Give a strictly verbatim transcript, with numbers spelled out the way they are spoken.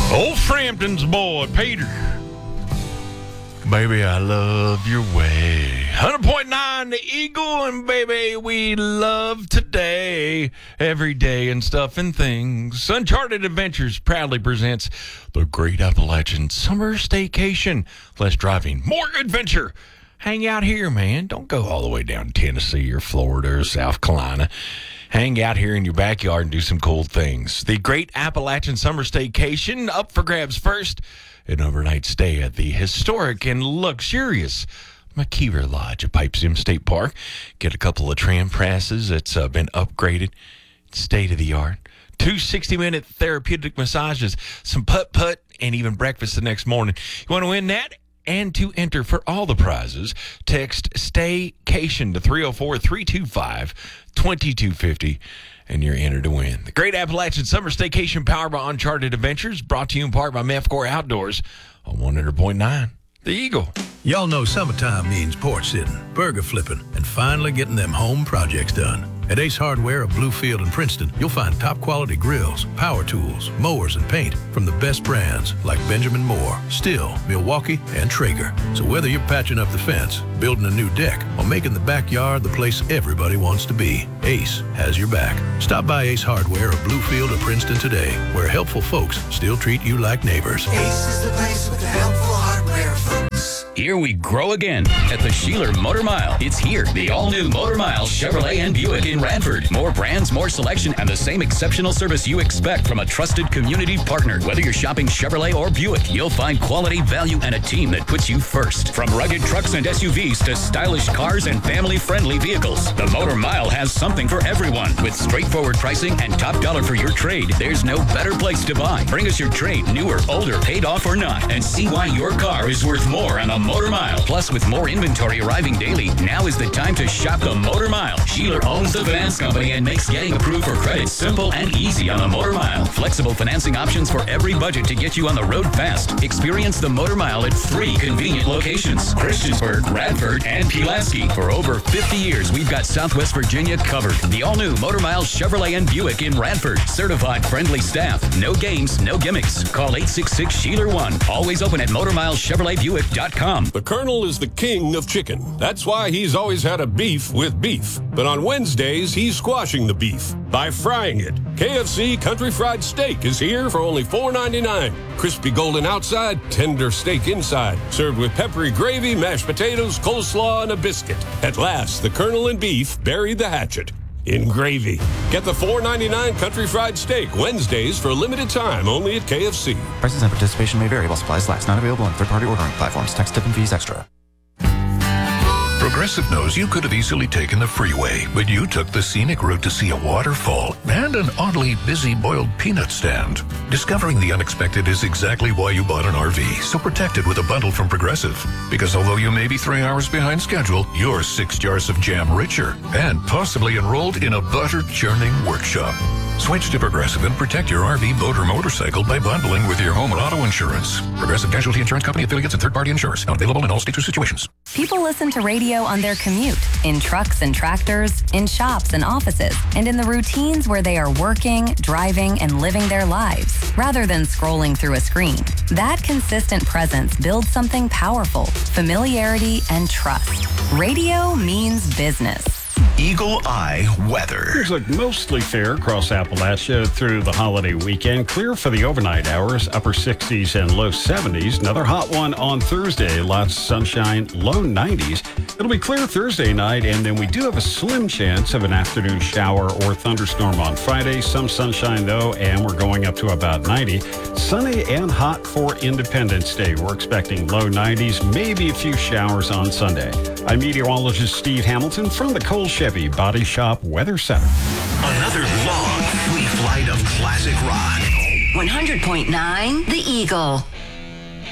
Old Frampton's boy, Peter. Baby, I love your way. one hundred point nine The Eagle, and baby, we love today, every day, and stuff and things. Uncharted Adventures proudly presents the Great Appalachian Summer Staycation. Less driving, more adventure. Hang out here, man. Don't go all the way down to Tennessee or Florida or South Carolina. Hang out here in your backyard and do some cool things. The Great Appalachian Summer Staycation, up for grabs first. An overnight stay at the historic and luxurious McKeever Lodge at Pipestem State Park. Get a couple of tram passes that's uh, been upgraded. State-of-the-art. Two sixty-minute therapeutic massages, some putt-putt, and even breakfast the next morning. You want to win that? And to enter for all the prizes, text STAYCATION to three oh four, three two five, two two five oh, and you're entered to win. The Great Appalachian Summer Staycation, powered by Uncharted Adventures, brought to you in part by Mefcore Outdoors on one hundred point nine The Eagle. Y'all know summertime means porch sitting, burger flipping, and finally getting them home projects done. At Ace Hardware of Bluefield and Princeton, you'll find top-quality grills, power tools, mowers, and paint from the best brands like Benjamin Moore, Stihl, Milwaukee, and Traeger. So whether you're patching up the fence, building a new deck, or making the backyard the place everybody wants to be, Ace has your back. Stop by Ace Hardware of Bluefield or Princeton today, where helpful folks still treat you like neighbors. Ace is the place with the helpful hardware, folks. Here we grow again at the Sheeler Motor Mile. It's here, the all-new Motor Mile Chevrolet and Buick in Radford. More brands, more selection, and the same exceptional service you expect from a trusted community partner. Whether you're shopping Chevrolet or Buick, you'll find quality, value, and a team that puts you first. From rugged trucks and S U Vs to stylish cars and family-friendly vehicles, the Motor Mile has something for everyone. With straightforward pricing and top dollar for your trade, there's no better place to buy. Bring us your trade, newer, older, paid off or not, and see why your car is worth more on a Motor Mile. Plus, with more inventory arriving daily, now is the time to shop the Motor Mile. Sheeler owns the finance company and makes getting approved for credit simple and easy on the Motor Mile. Flexible financing options for every budget to get you on the road fast. Experience the Motor Mile at three convenient locations: Christiansburg, Radford, and Pulaski. For over fifty years, we've got Southwest Virginia covered. The all-new Motor Mile Chevrolet and Buick in Radford. Certified friendly staff. No games, no gimmicks. Call eight six six, Sheeler one. Always open at motor mile chevrolet buick dot com. The Colonel is the king of chicken. That's why he's always had a beef with beef. But on Wednesdays, he's squashing the beef by frying it. K F C Country Fried Steak is here for only four ninety-nine. Crispy golden outside, tender steak inside. Served with peppery gravy, mashed potatoes, coleslaw, and a biscuit. At last, the Colonel and beef bury the hatchet in gravy. Get the four ninety-nine Country Fried Steak Wednesdays for a limited time only at K F C. Prices and participation may vary while supplies last. Not available on third-party ordering platforms. Tax, tip, and fees extra. Progressive knows you could have easily taken the freeway, but you took the scenic route to see a waterfall and an oddly busy boiled peanut stand. Discovering the unexpected is exactly why you bought an R V, so protect it with a bundle from Progressive. Because although you may be three hours behind schedule, you're six jars of jam richer and possibly enrolled in a butter churning workshop. Switch to Progressive and protect your R V, boat, or motorcycle by bundling with your home or auto insurance. Progressive Casualty Insurance Company, affiliates, and third-party insurers. Not available in all states or situations. People listen to radio on their commute, in trucks and tractors, in shops and offices, and in the routines where they are working, driving, and living their lives, rather than scrolling through a screen. That consistent presence builds something powerful: familiarity and trust. Radio means business. Eagle Eye weather. Looks like mostly fair across Appalachia through the holiday weekend. Clear for the overnight hours, upper sixties and low seventies. Another hot one on Thursday. Lots of sunshine, low nineties. It'll be clear Thursday night, and then we do have a slim chance of an afternoon shower or thunderstorm on Friday. Some sunshine, though, and we're going up to about ninety. Sunny and hot for Independence Day. We're expecting low nineties, maybe a few showers on Sunday. I'm meteorologist Steve Hamilton from the Cole Chevy Body Shop Weather Center. Another long, free flight of classic rock. one hundred point nine The Eagle.